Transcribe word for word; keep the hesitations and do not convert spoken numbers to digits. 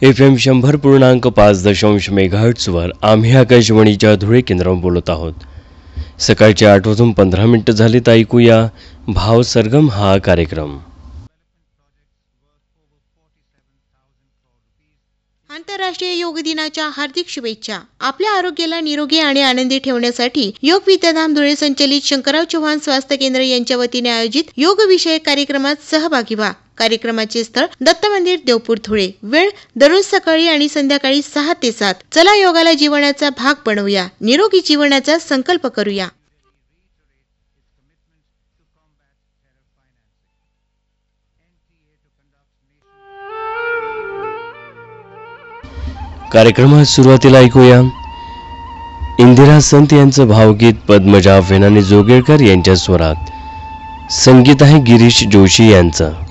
F M शंभर पूर्णांक पाच दशांश मेगाहर्ट्जवर आम्ही आकाशवाणीच्या धुळे केंद्रावर बोलत आहोत. सकाळचे आठ वाजून पंधरा मिनिटं झालीत. ऐकूया भाव सरगम हा कार्यक्रम. आंतरराष्ट्रीय योग दिनाच्या हार्दिक शुभेच्छा. आपल्या आरोग्याला निरोगी आणि आनंदी ठेवण्यासाठी योग विद्याधाम धुळे संचलित शंकरराव चव्हाण स्वास्थ्य केंद्र यांच्या वतीने आयोजित योग विषयक कार्यक्रमात सहभागी व्हा. कार्यक्रमाचे स्थळ दत्त मंदिर देवपूर धुळे. वेळ दररोज सकाळी आणि संध्याकाळी सहा ते सात. चला योगाला जीवनाचा भाग बनवूया. निरोगी जीवनाचा संकल्प करूया. कार्यक्रमात सुरुवातीला ऐकूया इंदिरा संत यांचं भावगीत पद्मजा फेनानी जोगेळकर यांच्या स्वरात. संगीत आहे गिरीश जोशी यांचं.